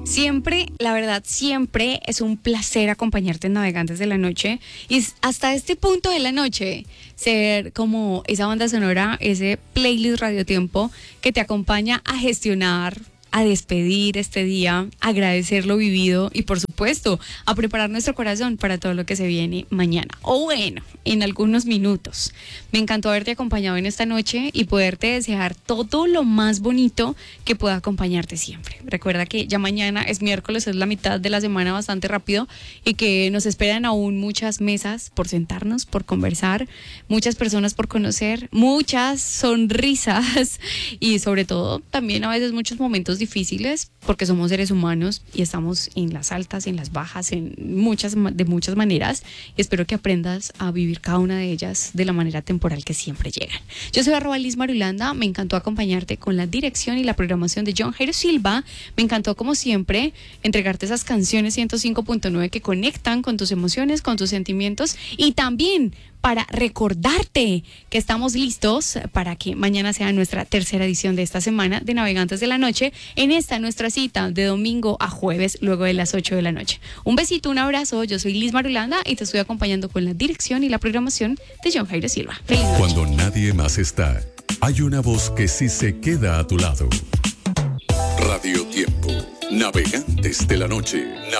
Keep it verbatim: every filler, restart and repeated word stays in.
Siempre, la verdad, siempre es un placer acompañarte en Navegantes de la Noche y hasta este punto de la noche ser como esa banda sonora, ese playlist Radio Tiempo que te acompaña a gestionar, a despedir este día, a agradecer lo vivido y por supuesto a preparar nuestro corazón para todo lo que se viene mañana o bueno, en algunos minutos. Me encantó haberte acompañado en esta noche y poderte desear todo lo más bonito que pueda acompañarte siempre. Recuerda que ya mañana es miércoles, es la mitad de la semana bastante rápido y que nos esperan aún muchas mesas por sentarnos, por conversar, muchas personas por conocer, muchas sonrisas y sobre todo también a veces muchos momentos difíciles porque somos seres humanos y estamos en las altas, en las bajas, en muchas, de muchas maneras y espero que aprendas a vivir cada una de ellas de la manera temporal que siempre llegan. Yo soy arroba Liz Marulanda, me encantó acompañarte con la dirección y la programación de John Jairo Silva, me encantó como siempre entregarte esas canciones ciento cinco punto nueve que conectan con tus emociones, con tus sentimientos y también para recordarte que estamos listos para que mañana sea nuestra tercera edición de esta semana de Navegantes de la Noche, en esta nuestra cita de domingo a jueves luego de las ocho de la noche. Un besito, un abrazo, yo soy Liz Marulanda y te estoy acompañando con la dirección y la programación de John Jairo Silva. Feliz noche. Cuando nadie más está, hay una voz que sí se queda a tu lado. Radio Tiempo, Navegantes de la Noche.